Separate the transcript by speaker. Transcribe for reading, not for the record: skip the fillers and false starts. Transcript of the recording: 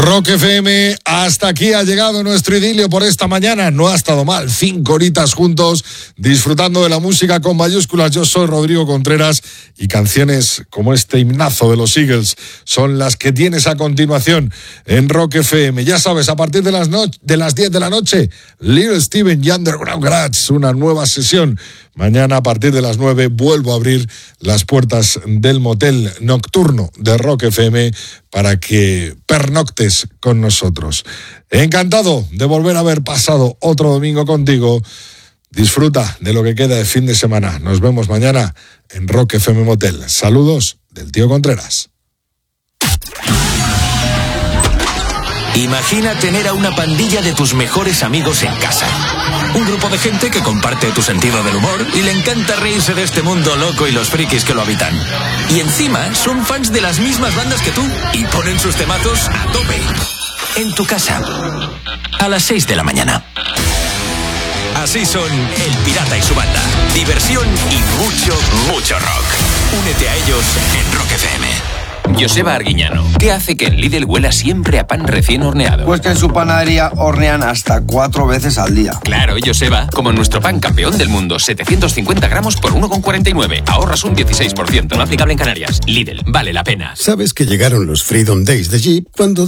Speaker 1: Rock FM, hasta aquí ha llegado nuestro idilio por esta mañana. No ha estado mal, 5 horitas juntos, disfrutando de la música con mayúsculas. Yo soy Rodrigo Contreras y canciones como este himnazo de los Eagles son las que tienes a continuación en Rock FM. Ya sabes, a partir de las 10 de la noche, Little Steven y Underground Garage, una nueva sesión. Mañana a partir de las 9 vuelvo a abrir las puertas del motel nocturno de Rock FM para que pernoctes con nosotros. Encantado de volver a haber pasado otro domingo contigo. Disfruta de lo que queda de fin de semana. Nos vemos mañana en Rock FM Motel. Saludos del tío Contreras.
Speaker 2: Imagina tener a una pandilla de tus mejores amigos en casa. Un grupo de gente que comparte tu sentido del humor y le encanta reírse de este mundo loco y los frikis que lo habitan. Y encima son fans de las mismas bandas que tú y ponen sus temazos a tope. En tu casa, a las 6 de la mañana. Así son El Pirata y su banda. Diversión y mucho rock. Únete a ellos en Rock FM.
Speaker 3: Joseba Arguiñano, ¿qué hace que en Lidl huela siempre a pan recién horneado?
Speaker 4: Pues que en su panadería hornean hasta 4 veces al día.
Speaker 3: Claro, Joseba, como en nuestro pan campeón del mundo, 750 gramos por 1,49. Ahorras un 16%, no aplicable en Canarias. Lidl, vale la pena.
Speaker 5: ¿Sabes que llegaron los Freedom Days de Jeep cuando